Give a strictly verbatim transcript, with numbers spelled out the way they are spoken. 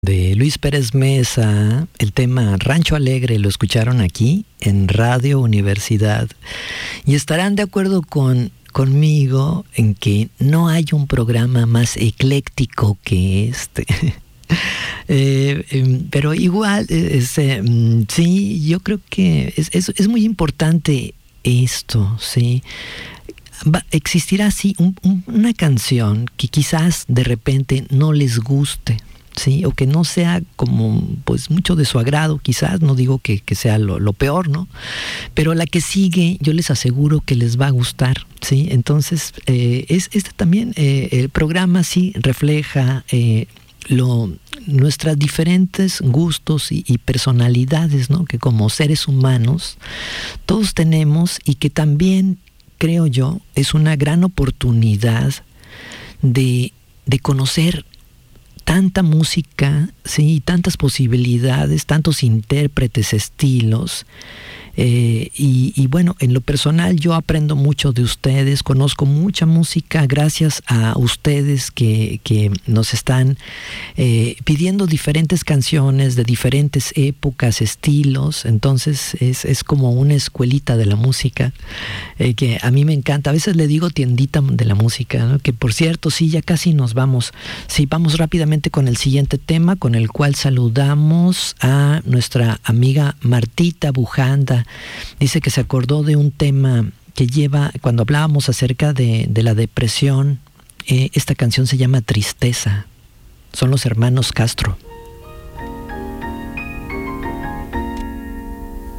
De Luis Pérez Mesa, el tema Rancho Alegre, lo escucharon aquí en Radio Universidad. Y estarán de acuerdo con, conmigo en que no hay un programa más ecléctico que este. eh, eh, pero igual, es, eh, sí, yo creo que es, es, es muy importante esto, sí. Va, existirá así un, un, una canción que quizás de repente no les guste, sí, o que no sea como pues mucho de su agrado, quizás, no digo que, que sea lo, lo peor, ¿no? Pero la que sigue, yo les aseguro que les va a gustar, sí. Entonces, eh, es este también eh, el programa sí refleja eh, lo nuestras diferentes gustos y, y personalidades, ¿no? Que como seres humanos todos tenemos, y que también creo yo es una gran oportunidad de, de conocer tanta música, sí, tantas posibilidades, tantos intérpretes, estilos. Eh, y, y bueno, en lo personal yo aprendo mucho de ustedes, conozco mucha música gracias a ustedes que, que nos están eh, pidiendo diferentes canciones de diferentes épocas, estilos. Entonces es, es como una escuelita de la música eh, que a mí me encanta. A veces le digo tiendita de la música, ¿no? Que por cierto, sí, ya casi nos vamos. Sí, vamos rápidamente con el siguiente tema, con el cual saludamos a nuestra amiga Martita Bujanda. Dice que se acordó de un tema que lleva, cuando hablábamos acerca de, de la depresión, eh, esta canción se llama Tristeza. Son los hermanos Castro.